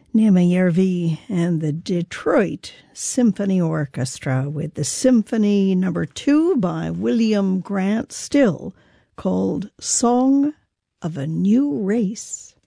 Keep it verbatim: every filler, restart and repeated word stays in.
Nema Järvi and the Detroit Symphony Orchestra with the Symphony Number Two by William Grant Still, called Song of a New Race.